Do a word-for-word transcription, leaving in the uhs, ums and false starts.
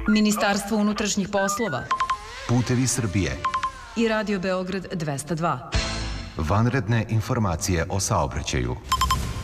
Ministarstvo unutrašnjih poslova, Putevi Srbije i Radio Beograd dvesta dva. Vanredne informacije o saobraćaju.